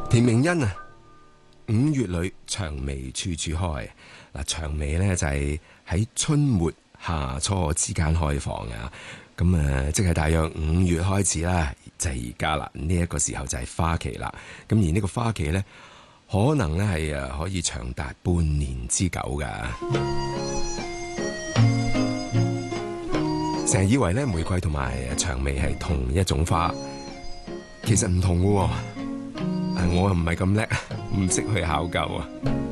田明恩啊，5月裏薔薇處處開。嗱，薔薇咧就係喺春末夏初之間開放啊。咁即係大約5月開始啦，就係而家啦。呢一個時候就係花期啦。咁而呢個花期咧，可能咧係可以長達半年之久噶。成日以為咧玫瑰同埋薔薇係同一種花，其實唔同嘅喎。我又唔係咁叻，唔識去考究啊。